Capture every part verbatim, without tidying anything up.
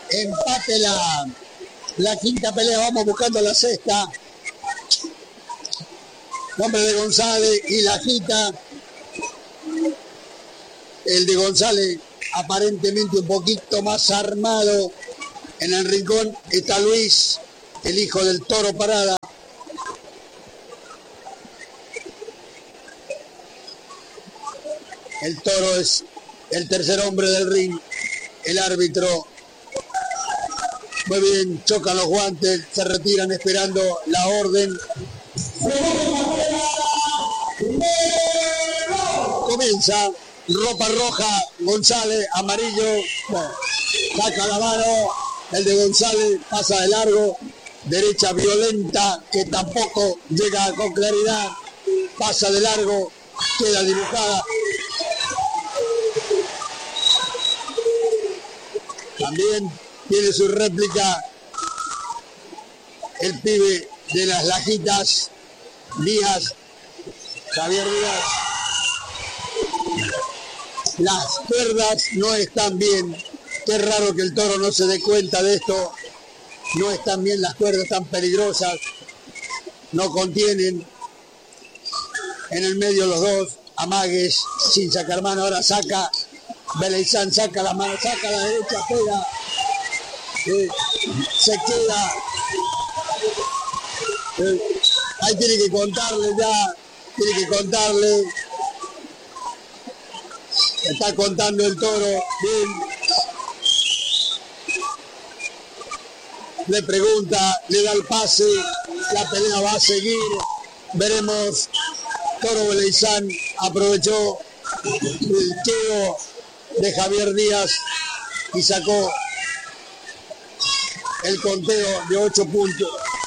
empate la, la quinta pelea. Vamos buscando la sexta. Nombre de González y la quita. El de González aparentemente un poquito más armado. En el rincón está Luis, el hijo del Toro Parada. El Toro es el tercer hombre del ring. El árbitro. Muy bien, chocan los guantes, se retiran esperando la orden. Comienza. Ropa roja, González, amarillo. Bueno, saca la mano. El de González pasa de largo. Derecha violenta que tampoco llega con claridad. Pasa de largo. Queda dibujada. También tiene su réplica el pibe de las Lajitas, Díaz, Javier Díaz. Las cuerdas no están bien. Qué raro que el Toro no se dé cuenta de esto. No están bien las cuerdas, están peligrosas. No contienen. En el medio los dos. Amagues sin sacar mano. Ahora saca. Beleizán saca la mano, saca la derecha, pega. Eh, se queda. Eh, ahí tiene que contarle ya. Tiene que contarle. Está contando el Toro. Bien. Le pregunta, le da el pase. La pelea va a seguir. Veremos. Toro Beleizán aprovechó el tiro de Javier Díaz y sacó el conteo de ocho puntos.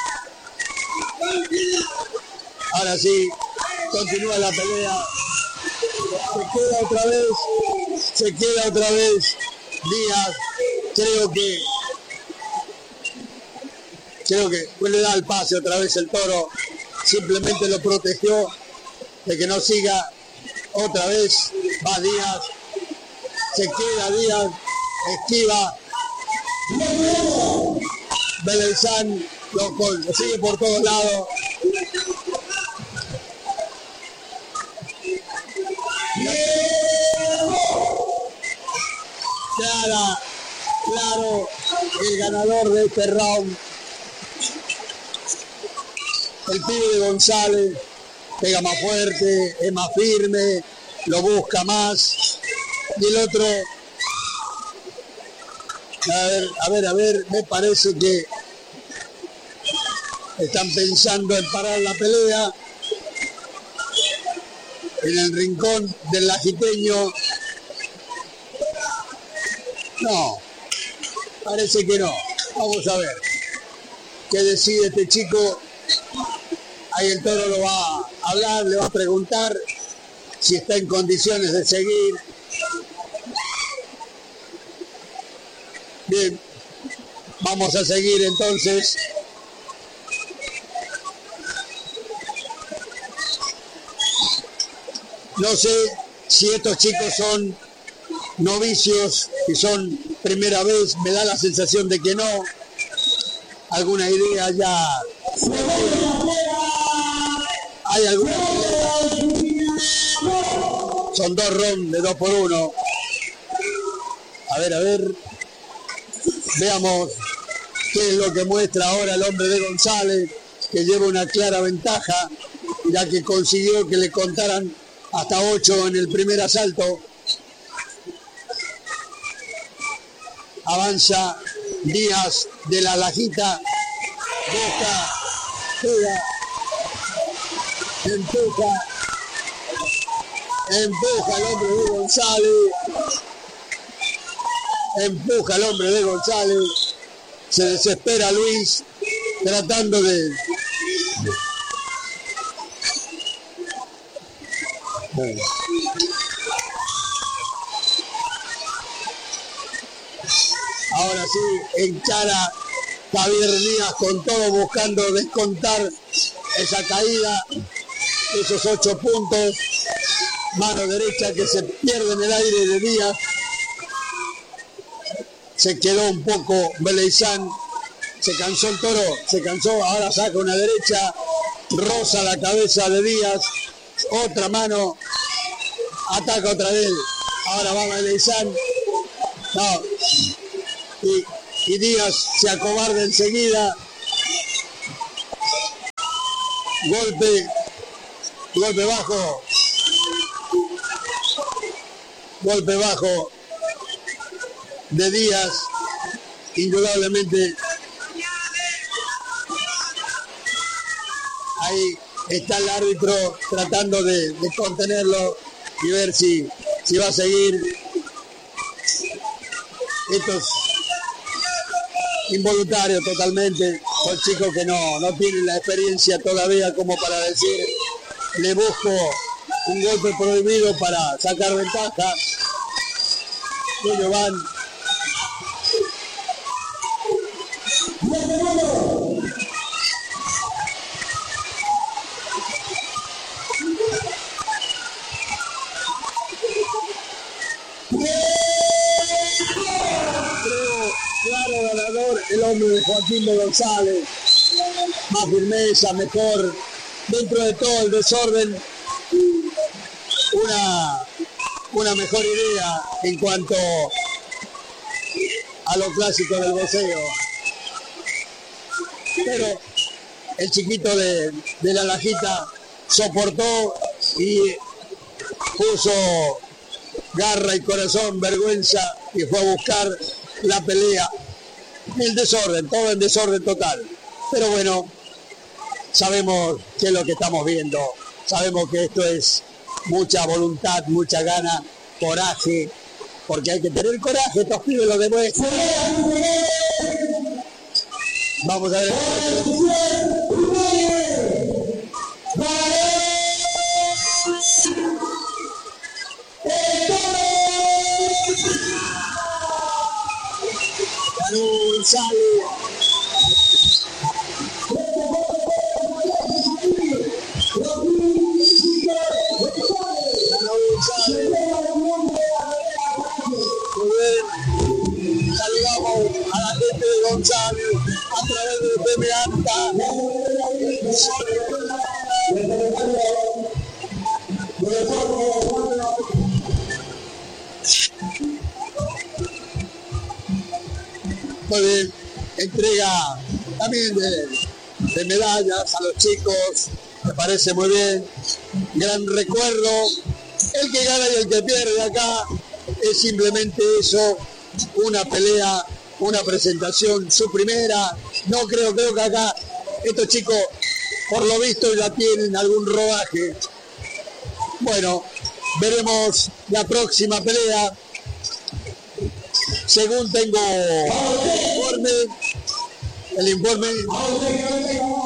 Ahora sí, continúa la pelea. Se queda otra vez, se queda otra vez Díaz. Creo que, creo que le da el pase otra vez el Toro. Simplemente lo protegió de que no siga otra vez. Va Díaz. Se queda Díaz, esquiva. Beleizán lo, lo sigue por todos lados. Clara, claro, el ganador de este round. El pibe de González pega más fuerte, es más firme, lo busca más. Y el otro, a ver, a ver, a ver, me parece que están pensando en parar la pelea. En el rincón del lajiteño. No, parece que no. Vamos a ver qué decide este chico. Ahí el Toro lo va a hablar, le va a preguntar si está en condiciones de seguir. Bien, vamos a seguir entonces. No sé si estos chicos son novicios, si son primera vez, me da la sensación de que no. Alguna idea ya. Hay alguna idea. Son dos rounds de dos por uno. A ver, a ver. Veamos qué es lo que muestra ahora el hombre de González, que lleva una clara ventaja, ya que consiguió que le contaran hasta ocho en el primer asalto. Avanza Díaz de la Lajita. Busca, pega, empuja, empuja el hombre de González. Empuja el hombre de González. Se desespera Luis tratando de... Bueno. Ahora sí, encara Javier Díaz con todo, buscando descontar esa caída, esos ocho puntos. Mano derecha que se pierde en el aire de Díaz. se quedó un poco Beleizán, se cansó el toro, se cansó, ahora saca una derecha, roza la cabeza de Díaz, otra mano, ataca otra vez, ahora va Beleizán, no, y, y Díaz se acobarda enseguida, golpe, golpe bajo, golpe bajo de Díaz, indudablemente. Ahí está el árbitro tratando de, de contenerlo y ver si, si va a seguir. Esto es involuntario totalmente. Son chicos que no, no tienen la experiencia todavía como para decir, le busco un golpe prohibido para sacar ventaja. Ellos van. Claro ganador el hombre de Joaquín de González, más firmeza, mejor, dentro de todo el desorden, una, una mejor idea en cuanto a lo clásico del boxeo. Pero el chiquito de, de la Lajita soportó y puso garra y corazón, vergüenza, y fue a buscar la pelea, el desorden, todo en desorden total. Pero bueno, sabemos qué es lo que estamos viendo, sabemos que esto es mucha voluntad, mucha gana, coraje, porque hay que tener coraje, estos pibes lo demuestran. Vamos a ver. González. Saludamos a la gente de González a través de T V Anta. Muy bien, entrega también de, de medallas a los chicos, me parece muy bien, gran recuerdo. El que gana y el que pierde acá es simplemente eso, una pelea, una presentación, su primera. No creo, creo que acá estos chicos por lo visto ya tienen algún rodaje. Bueno, veremos la próxima pelea. Según tengo el informe, el informe